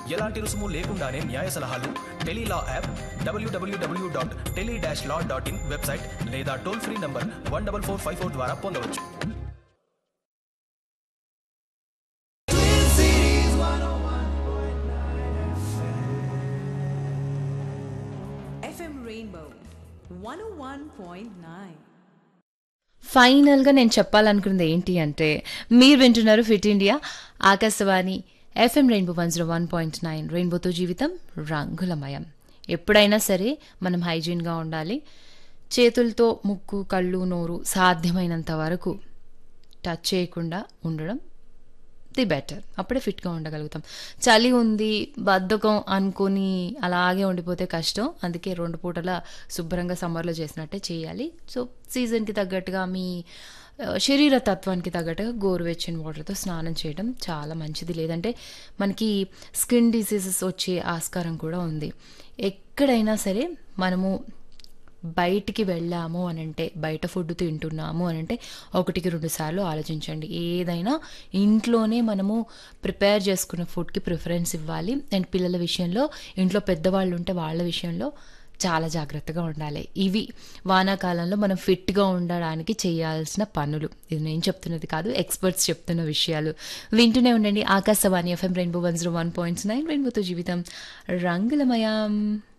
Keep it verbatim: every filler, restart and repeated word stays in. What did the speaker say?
ఎలాంటి రుసుము లేకుండానే న్యాయ సలహాలు Tele-Law app, WWW dot tele dash law dot in website లేదా toll free number one double four five four ద్వారా పొందవచ్చు. ఎఫ్ఎం రెయిన్బో వన్ ఓ వన్ పాయింట్ నైన్. ఫైనల్గా నేను చెప్పాలనుకున్నది ఏంటి అంటే, మీరు వింటున్నారు fit India Akashvani FM rainbow one zero one point nine. రెయిన్బోతో జీవితం రంగులమయం. ఎప్పుడైనా సరే మనం హైజీన్గా ఉండాలి. చేతులతో ముక్కు, కళ్ళు, నోరు సాధ్యమైనంత వరకు టచ్ చేయకుండా ఉండడం ది బెటర్. అప్పుడే ఫిట్గా ఉండగలుగుతాం. చలి ఉంది, బద్ధకం అనుకొని అలాగే ఉండిపోతే కష్టం. అందుకే రెండు పూటల శుభ్రంగా సమ్మర్లో చేసినట్టే చేయాలి. సో సీజన్కి తగ్గట్టుగా మీ శరీర తత్వానికి తగ్గట్టుగా గోరువెచ్చని వాటర్తో స్నానం చేయడం చాలా మంచిది. లేదంటే మనకి స్కిన్ డిసీజెస్ వచ్చే ఆస్కారం కూడా ఉంది. ఎక్కడైనా సరే మనము బయటికి వెళ్ళాము అనంటే, బయట ఫుడ్ తింటున్నాము అనంటే ఒకటికి రెండు సార్లు ఆలోచించండి. ఏదైనా ఇంట్లోనే మనము ప్రిపేర్ చేసుకున్న ఫుడ్కి ప్రిఫరెన్స్ ఇవ్వాలి. అండ్ పిల్లల విషయంలో, ఇంట్లో పెద్దవాళ్ళు ఉంటే వాళ్ళ విషయంలో చాలా జాగ్రత్తగా ఉండాలి. ఇవి వానాకాలంలో మనం ఫిట్గా ఉండడానికి చేయాల్సిన పనులు. ఇది నేను చెప్తున్నది కాదు, ఎక్స్పర్ట్స్ చెప్తున్న విషయాలు. వింటూనే ఉండండి Akashvani FM rainbow one zero one point nine. రెయిన్బోతో జీవితం రంగులమయం.